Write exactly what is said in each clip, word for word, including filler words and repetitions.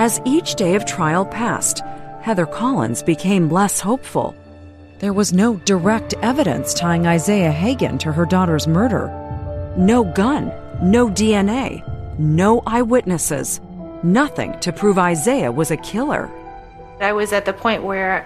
As each day of trial passed, Heather Collins became less hopeful. There was no direct evidence tying Isaiah Hagen to her daughter's murder. No gun, no D N A, no eyewitnesses, nothing to prove Isaiah was a killer. I was at the point where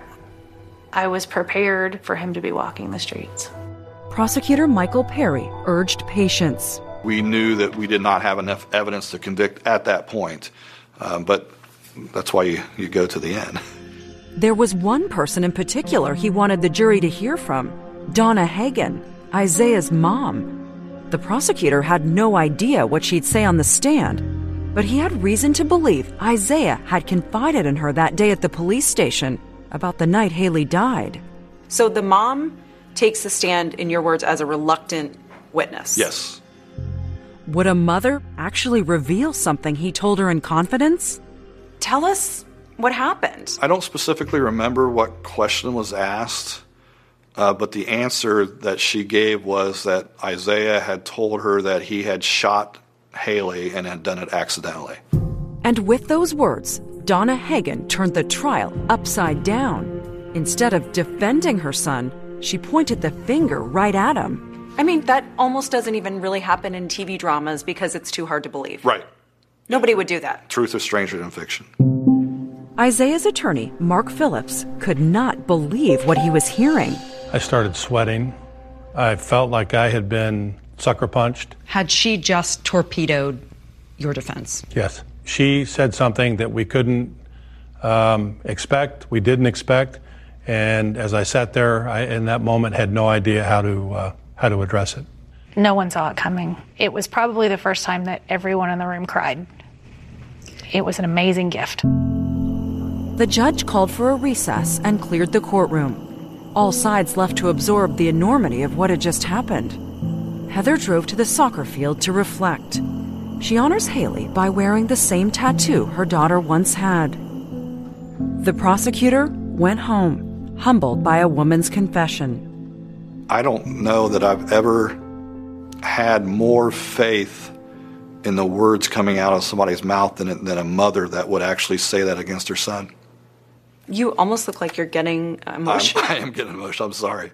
I was prepared for him to be walking the streets. Prosecutor Michael Perry urged patience. We knew that we did not have enough evidence to convict at that point, um, but that's why you, you go to the end. There was one person in particular he wanted the jury to hear from, Donna Hagen, Isaiah's mom. The prosecutor had no idea what she'd say on the stand, but he had reason to believe Isaiah had confided in her that day at the police station about the night Haley died. So the mom takes the stand, in your words, as a reluctant witness. Yes. Would a mother actually reveal something he told her in confidence? Tell us what happened. I don't specifically remember what question was asked, uh, but the answer that she gave was that Isaiah had told her that he had shot Haley and had done it accidentally. And with those words, Donna Hagen turned the trial upside down. Instead of defending her son, she pointed the finger right at him. I mean, that almost doesn't even really happen in T V dramas because it's too hard to believe. Right. Nobody would do that. Truth is stranger than fiction. Isaiah's attorney, Mark Phillips, could not believe what he was hearing. I started sweating. I felt like I had been sucker punched. Had she just torpedoed your defense? Yes. She said something that we couldn't um, expect, we didn't expect, and as I sat there, I, in that moment, had no idea how to uh, how to address it. No one saw it coming. It was probably the first time that everyone in the room cried. It was an amazing gift. The judge called for a recess and cleared the courtroom. All sides left to absorb the enormity of what had just happened. Heather drove to the soccer field to reflect. She honors Haley by wearing the same tattoo her daughter once had. The prosecutor went home, humbled by a woman's confession. I don't know that I've ever had more faith in the words coming out of somebody's mouth than, than a mother that would actually say that against her son. You almost look like you're getting emotional. I'm, I am getting emotional. I'm sorry.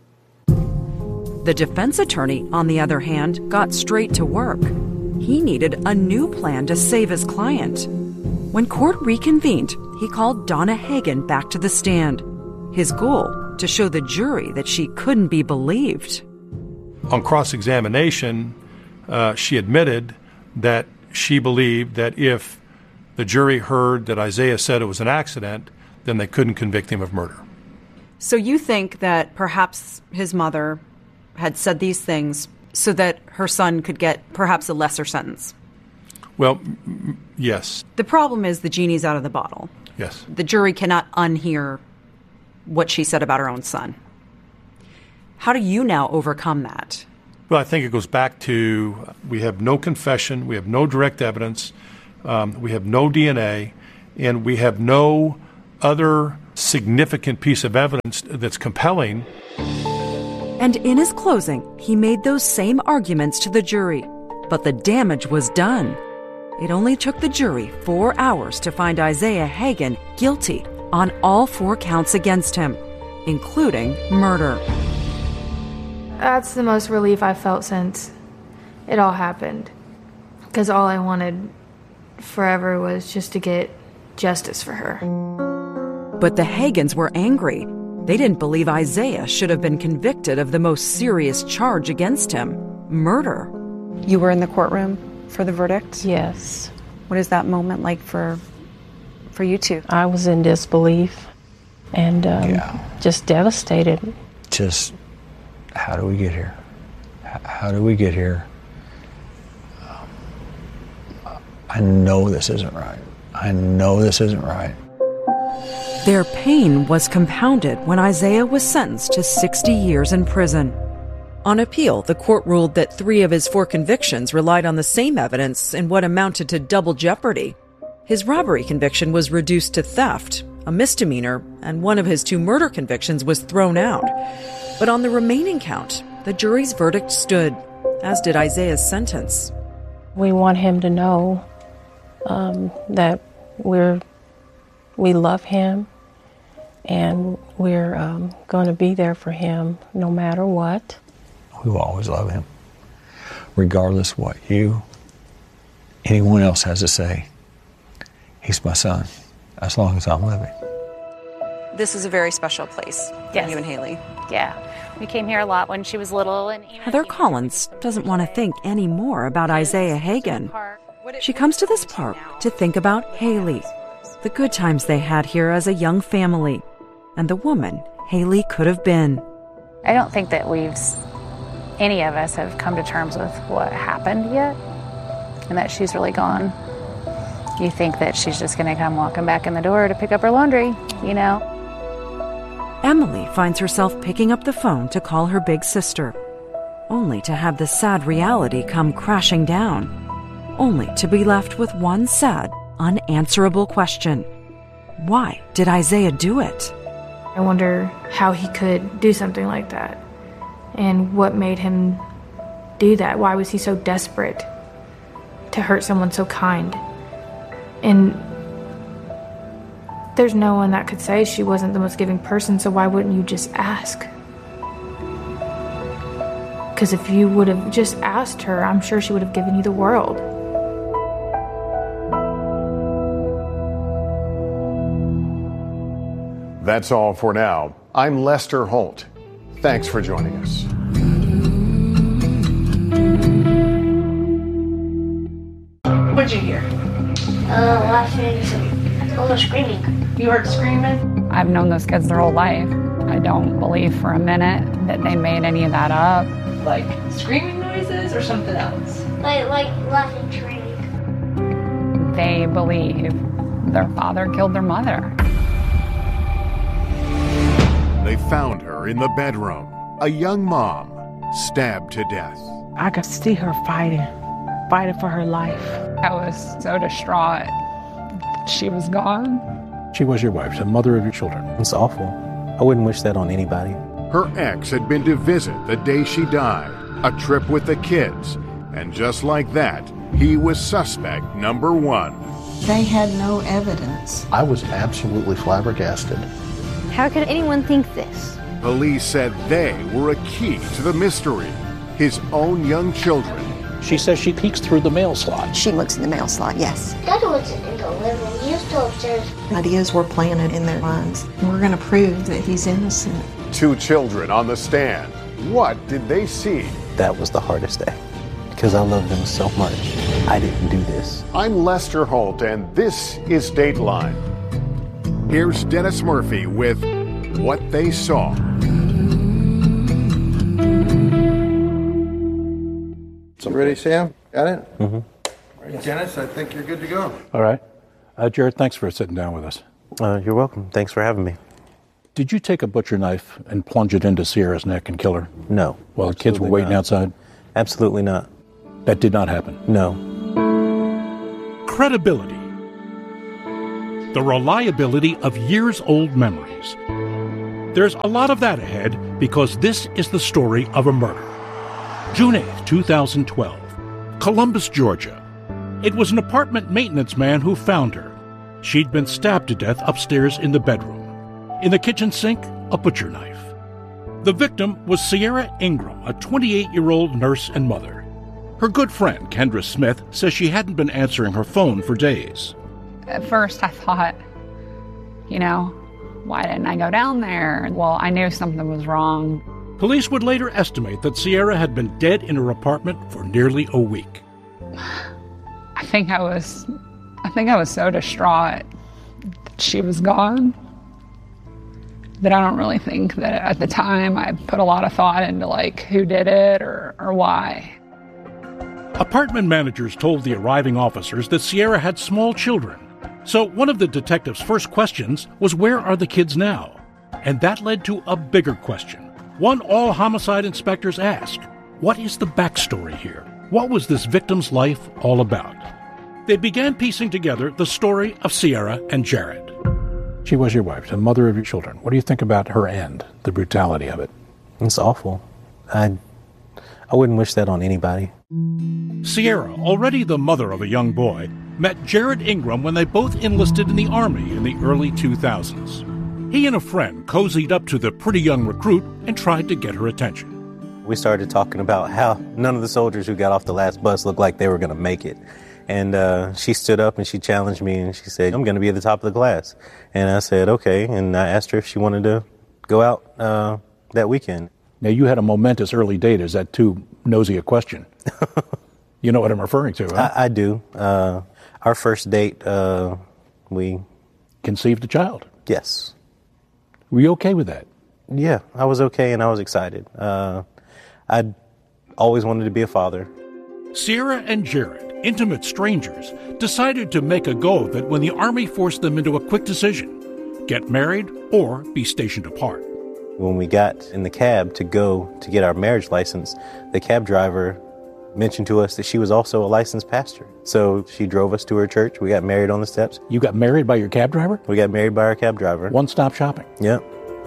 The defense attorney, on the other hand, got straight to work. He needed a new plan to save his client. When court reconvened, he called Donna Hagen back to the stand. His goal, to show the jury that she couldn't be believed. On cross-examination, uh, she admitted that she believed that if the jury heard that Isaiah said it was an accident, then they couldn't convict him of murder. So you think that perhaps his mother had said these things so that her son could get perhaps a lesser sentence? Well, m- yes. The problem is the genie's out of the bottle. Yes. The jury cannot unhear what she said about her own son. How do you now overcome that? Well, I think it goes back to we have no confession, we have no direct evidence, um, we have no D N A, and we have no other significant piece of evidence that's compelling. And in his closing, he made those same arguments to the jury, but the damage was done. It only took the jury four hours to find Isaiah Hagen guilty on all four counts against him, including murder. That's the most relief I've felt since it all happened. Because all I wanted forever was just to get justice for her. But the Hagens were angry. They didn't believe Isaiah should have been convicted of the most serious charge against him, murder. You were in the courtroom for the verdict? Yes. What is that moment like for for you two? I was in disbelief and um, yeah. just devastated. Just, how do we get here? How do we get here? Um, I know this isn't right. I know this isn't right. Their pain was compounded when Isaiah was sentenced to sixty years in prison. On appeal, the court ruled that three of his four convictions relied on the same evidence in what amounted to double jeopardy. His robbery conviction was reduced to theft, a misdemeanor, and one of his two murder convictions was thrown out. But on the remaining count, the jury's verdict stood, as did Isaiah's sentence. We want him to know um, that we're we love him, and we're um, going to be there for him no matter what. We will always love him, regardless of what you, anyone else has to say. He's my son, as long as I'm living. This is a very special place Yes. for you and Haley. Yeah. We came here a lot when she was little. And even Heather Collins doesn't want to think any more about Isaiah Hagen. She comes to this park to think about Haley, the good times they had here as a young family, and the woman Haley could have been. I don't think that we've, any of us have come to terms with what happened yet, and that she's really gone. You think that she's just going to come walking back in the door to pick up her laundry, you know? Emily finds herself picking up the phone to call her big sister, only to have the sad reality come crashing down, only to be left with one sad, unanswerable question. Why did Isaiah do it? I wonder how he could do something like that, and what made him do that. Why was he so desperate to hurt someone so kind? And there's no one that could say she wasn't the most giving person, so why wouldn't you just ask? Because if you would have just asked her, I'm sure she would have given you the world. That's all for now. I'm Lester Holt. Thanks for joining us. What'd you hear? Uh, laughing, some, a little screaming. You heard screaming? I've known those kids their whole life. I don't believe for a minute that they made any of that up. Like screaming noises or something else? Like, like laughing, screaming. They believe their father killed their mother. They found her in the bedroom, a young mom, stabbed to death. I could see her fighting, fighting for her life. I was so distraught. She was gone. She was your wife, the mother of your children. It's awful. I wouldn't wish that on anybody. Her ex had been to visit the day she died, a trip with the kids, and just like that, he was suspect number one. They had no evidence. I was absolutely flabbergasted. How could anyone think this? Police said they were a key to the mystery. His own young children. She says she peeks through the mail slot. She looks in the mail slot, yes. Dad wasn't in the living room. He was still upstairs. Ideas were planted in their minds. We're going to prove that he's innocent. Two children on the stand. What did they see? That was the hardest day, because I love them so much. I didn't do this. I'm Lester Holt, and this is Dateline. Here's Dennis Murphy with What They Saw. So ready, Sam? Got it? Mm-hmm. Dennis, I think you're good to go. All right. Uh, Jared, thanks for sitting down with us. Uh, you're welcome. Thanks for having me. Did you take a butcher knife and plunge it into Sierra's neck and kill her? No. While the kids were waiting not. outside? Absolutely not. That did not happen? No. Credibility. The reliability of years-old memories. There's a lot of that ahead because this is the story of a murder. June eighth, two thousand twelve, Columbus, Georgia. It was an apartment maintenance man who found her. She'd been stabbed to death upstairs in the bedroom. In the kitchen sink, a butcher knife. The victim was Sierra Ingram, a twenty-eight-year-old nurse and mother. Her good friend, Kendra Smith, says she hadn't been answering her phone for days. At first I thought, you know, why didn't I go down there? Well, I knew something was wrong. Police would later estimate that Sierra had been dead in her apartment for nearly a week. I think I was, I think I was so distraught that she was gone that I don't really think that at the time I put a lot of thought into like who did it or, or why. Apartment managers told the arriving officers that Sierra had small children. So one of the detectives' first questions was, where are the kids now? And that led to a bigger question. One all homicide inspectors asked, what is the backstory here? What was this victim's life all about? They began piecing together the story of Sierra and Jared. She was your wife, the mother of your children. What do you think about her end, the brutality of it? It's awful. I, I wouldn't wish that on anybody. Sierra, already the mother of a young boy, met Jared Ingram when they both enlisted in the Army in the early two thousands. He and a friend cozied up to the pretty young recruit and tried to get her attention. We started talking about how none of the soldiers who got off the last bus looked like they were going to make it. And uh, she stood up and she challenged me and she said, I'm going to be at the top of the class. And I said, okay. And I asked her if she wanted to go out uh, that weekend. Now, you had a momentous early date. Is that too nosy a question? You know what I'm referring to, huh? I, I do. Uh, our first date, uh, we... Conceived a child? Yes. Were you okay with that? Yeah, I was okay and I was excited. Uh, I'd always wanted to be a father. Sierra and Jared, intimate strangers, decided to make a go of it when the Army forced them into a quick decision: get married or be stationed apart. When we got in the cab to go to get our marriage license, the cab driver mentioned to us that she was also a licensed pastor. So she drove us to her church. We got married on the steps. You got married by your cab driver? We got married by our cab driver. One-stop shopping. Yep.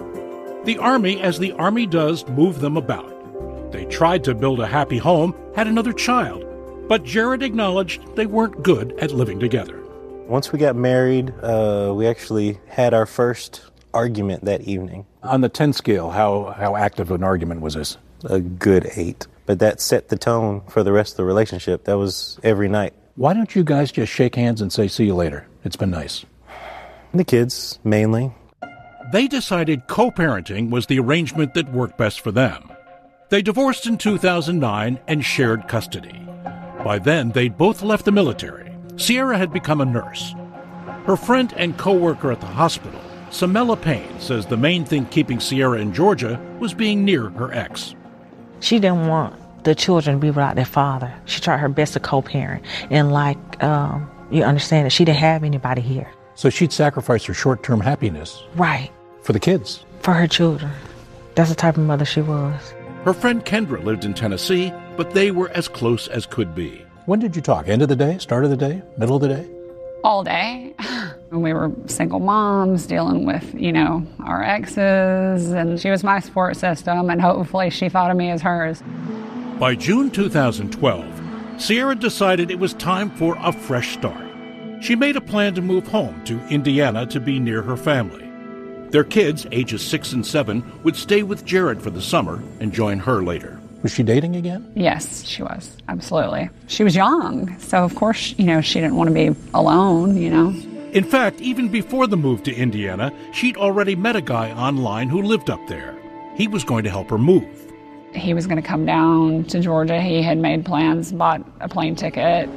The Army, as the Army does, moved them about. They tried to build a happy home, had another child, but Jared acknowledged they weren't good at living together. Once we got married, uh, we actually had our first argument that evening. On the ten scale, how, how active an argument was this? A good eight. But that set the tone for the rest of the relationship. That was every night. Why don't you guys just shake hands and say, see you later? It's been nice. The kids, mainly. They decided co-parenting was the arrangement that worked best for them. They divorced in two thousand nine and shared custody. By then, they'd both left the military. Sierra had become a nurse. Her friend and co-worker at the hospital, Samela Payne, says the main thing keeping Sierra in Georgia was being near her ex. She didn't want the children to be without their father. She tried her best to co-parent. And like, um, you understand that she didn't have anybody here. So she'd sacrifice her short-term happiness. Right. For the kids. For her children. That's the type of mother she was. Her friend Kendra lived in Tennessee, but they were as close as could be. When did you talk? End of the day? Start of the day? Middle of the day? All day. We were single moms dealing with, you know, our exes, and she was my support system, and hopefully she thought of me as hers. By June two thousand twelve, Sierra decided it was time for a fresh start. She made a plan to move home to Indiana to be near her family. Their kids, ages six and seven, would stay with Jared for the summer and join her later. Was she dating again? Yes, she was. Absolutely. She was young, so of course, you know, she didn't want to be alone, you know. In fact, even before the move to Indiana, she'd already met a guy online who lived up there. He was going to help her move. He was going to come down to Georgia. He had made plans, bought a plane ticket.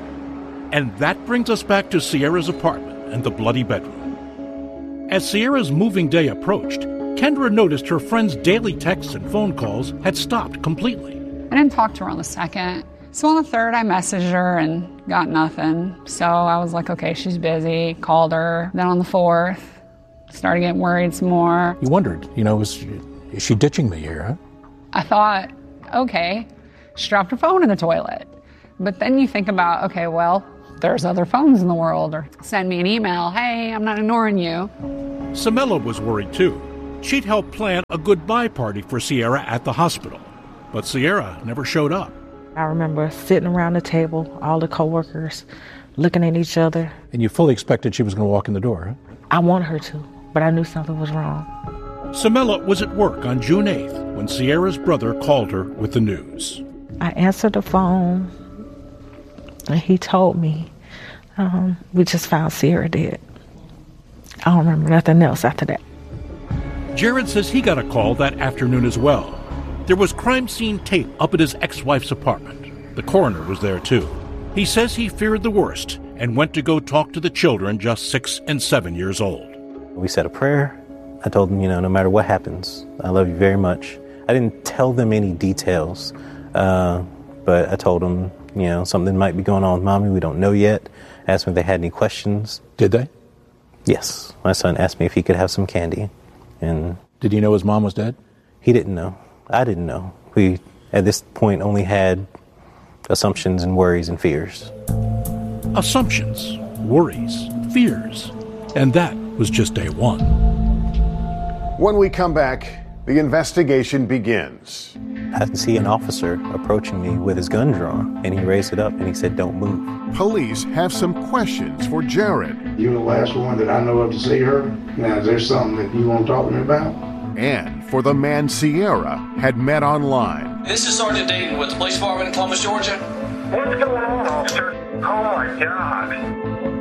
And that brings us back to Sierra's apartment and the bloody bedroom. As Sierra's moving day approached, Kendra noticed her friend's daily texts and phone calls had stopped completely. I didn't talk to her on the second. So on the third, I messaged her and got nothing. So I was like, okay, she's busy. Called her. Then on the fourth, started getting worried some more. You wondered, you know, is she, is she ditching me here, huh? I thought, okay, she dropped her phone in the toilet. But then you think about, okay, well, there's other phones in the world, or send me an email, hey, I'm not ignoring you. Samela was worried too. She'd helped plan a goodbye party for Sierra at the hospital, but Sierra never showed up. I remember sitting around the table, all the coworkers looking at each other. And you fully expected she was going to walk in the door, huh? I wanted her to, but I knew something was wrong. Samela was at work on June eighth when Sierra's brother called her with the news. I answered the phone, and he told me, um, we just found Sierra dead. I don't remember nothing else after that. Jared says he got a call that afternoon as well. There was crime scene tape up at his ex-wife's apartment. The coroner was there too. He says he feared the worst and went to go talk to the children just six and seven years old. We said a prayer. I told them, you know, no matter what happens, I love you very much. I didn't tell them any details, uh, but I told them, you know, something might be going on with Mommy. We don't know yet. Asked me if they had any questions. Did they? Yes. My son asked me if he could have some candy. And did he know his mom was dead? He didn't know. I didn't know. We, at this point, only had assumptions and worries and fears. Assumptions, worries, fears. And that was just day one. When we come back, the investigation begins. I see an officer approaching me with his gun drawn, and he raised it up and he said, "Don't move." Police have some questions for Jared. You're the last one that I know of to see her. Now, is there something that you want to talk to me about? And for the man Sierra had met online. This is Sergeant Dayton with the Police Department in Columbus, Georgia. What's going on, officer? Oh my God.